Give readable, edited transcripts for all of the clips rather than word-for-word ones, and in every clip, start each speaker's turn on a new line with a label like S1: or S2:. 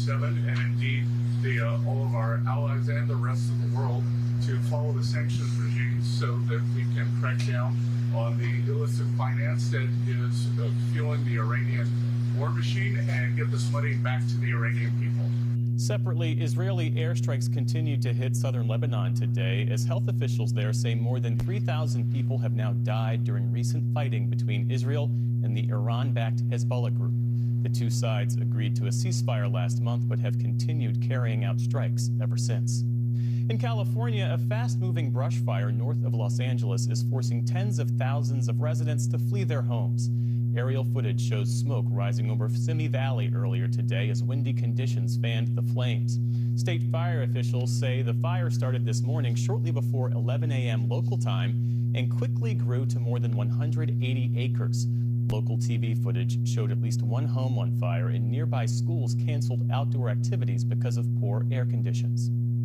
S1: G7 and indeed all of our allies and the rest of the world to follow the sanctions regime so that we can crack down on the illicit finance that is fueling the Iranian war machine and get this money back to the Iranian people.
S2: Separately, Israeli airstrikes continued to hit southern Lebanon today as health officials there say more than 3,000 people have now died during recent fighting between Israel and the Iran-backed Hezbollah group. The two sides agreed to a ceasefire last month but have continued carrying out strikes ever since. In California, a fast-moving brush fire north of Los Angeles is forcing tens of thousands of residents to flee their homes. Aerial footage shows smoke rising over Simi Valley earlier today as windy conditions fanned the flames. State fire officials say the fire started this morning shortly before 11 a.m. local time and quickly grew to more than 180 acres. Local TV footage showed at least one home on fire and nearby schools canceled outdoor activities because of poor air conditions.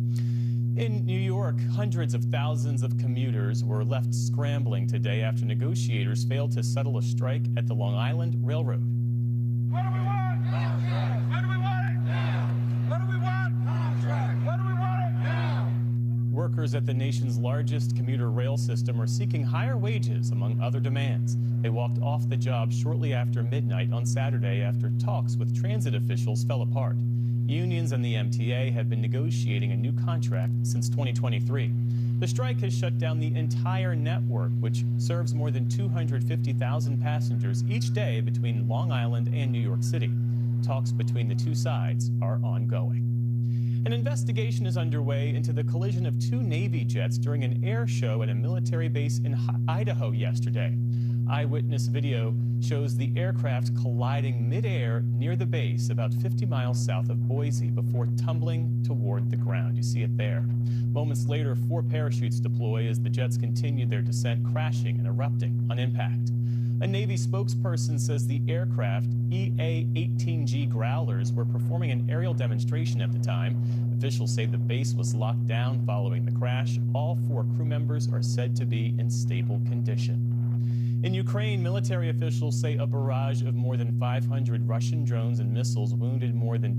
S2: In New York, hundreds of thousands of commuters were left scrambling today after negotiators failed to settle a strike at the Long Island Railroad.
S3: What do we want? Contract. What do we want it? Now. What do we want? Contract. What do we want it? Now.
S2: Workers at the nation's largest commuter rail system are seeking higher wages, among other demands. They walked off the job shortly after midnight on Saturday after talks with transit officials fell apart. Unions and the MTA have been negotiating a new contract since 2023. The strike has shut down the entire network, which serves more than 250,000 passengers each day between Long Island and New York City. Talks between the two sides are ongoing. An investigation is underway into the collision of two Navy jets during an air show at a military base in Idaho yesterday. Eyewitness video shows the aircraft colliding midair near the base about 50 miles south of Boise before tumbling toward the ground. You see it there. Moments later, 4 parachutes deploy as the jets continue their descent, crashing and erupting on impact. A Navy spokesperson says the aircraft, EA-18G Growlers, were performing an aerial demonstration at the time. Officials say the base was locked down following the crash. All 4 crew members are said to be in stable condition. In Ukraine, military officials say a barrage of more than 500 Russian drones and missiles wounded more than